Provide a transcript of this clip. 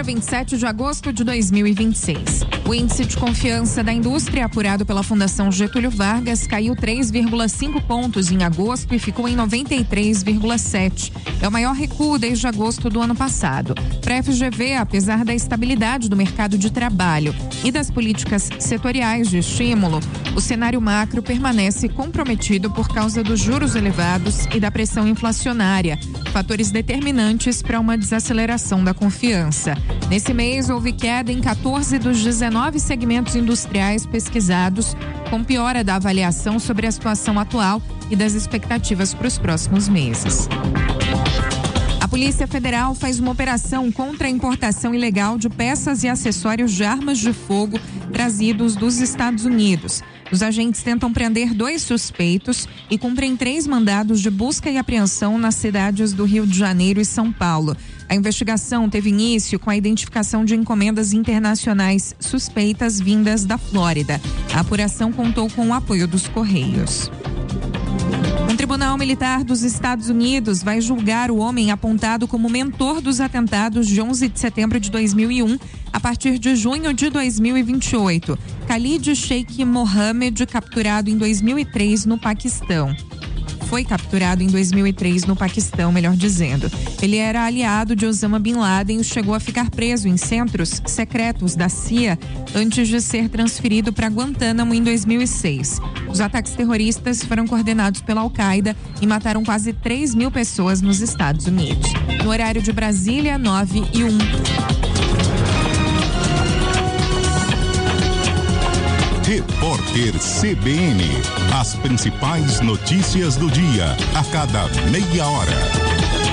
27 de agosto de 2026. O índice de confiança da indústria apurado pela Fundação Getúlio Vargas caiu 3,5 pontos em agosto e ficou em 93,7. É o maior recuo desde agosto do ano passado. Para a FGV, apesar da estabilidade do mercado de trabalho e das políticas setoriais de estímulo, o cenário macro permanece comprometido por causa dos juros elevados e da pressão inflacionária, fatores determinantes para uma desaceleração da confiança. Nesse mês, houve queda em 14 dos 19 segmentos industriais pesquisados, com piora da avaliação sobre a situação atual e das expectativas para os próximos meses. A Polícia Federal faz uma operação contra a importação ilegal de peças e acessórios de armas de fogo trazidos dos Estados Unidos. Os agentes tentam prender 2 suspeitos e cumprem 3 mandados de busca e apreensão nas cidades do Rio de Janeiro e São Paulo. A investigação teve início com a identificação de encomendas internacionais suspeitas vindas da Flórida. A apuração contou com o apoio dos Correios. Um tribunal militar dos Estados Unidos vai julgar o homem apontado como mentor dos atentados de 11 de setembro de 2001 a partir de junho de 2028. Khalid Sheikh Mohammed, capturado em 2003 no Paquistão. Foi capturado em 2003 no Paquistão, melhor dizendo. Ele era aliado de Osama Bin Laden e chegou a ficar preso em centros secretos da CIA antes de ser transferido para Guantánamo em 2006. Os ataques terroristas foram coordenados pela Al-Qaeda e mataram quase 3.000 pessoas nos Estados Unidos. No horário de Brasília, 9:01. Repórter CBN. As principais notícias do dia, a cada meia hora.